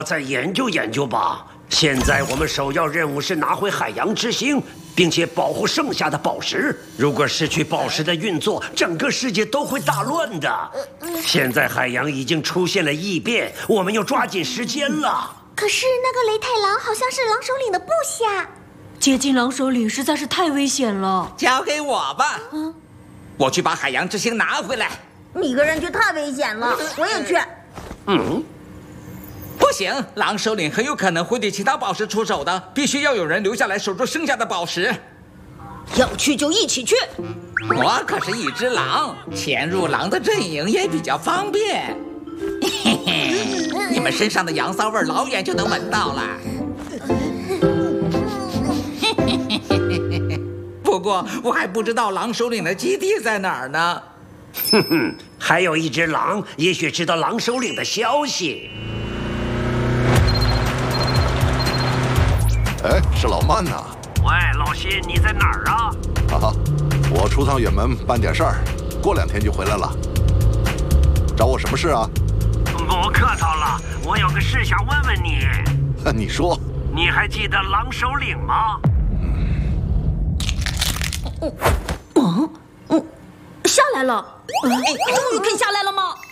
再研究研究吧。现在我们首要任务是拿回海洋之星，并且保护剩下的宝石。如果失去宝石的运作，整个世界都会大乱的。现在海洋已经出现了异变，我们要抓紧时间了。 可是那个雷太郎好像是狼首领的部下， 接近狼首领实在是太危险了。 交给我吧，我去把海洋之星拿回来。 你一个人去太危险了，我也去。 不行，狼首领很有可能会对其他宝石出手的，必须要有人留下来守住剩下的宝石。 要去就一起去。 我可是一只狼，潜入狼的阵营也比较方便。嘿嘿，你们身上的羊骚味老远就能闻到了。不过我还不知道狼首领的基地在哪儿呢。 哼哼，还有一只狼，也许知道狼首领的消息。 哎，是老曼呐！ 喂，老辛，你在哪儿啊？ 啊，我出趟远门办点事儿，过2天就回来了。找我什么事啊？ 不客套了，我有个事想问问你。 你说。 你还记得狼首领吗？ 下来了，终于肯下来了吗？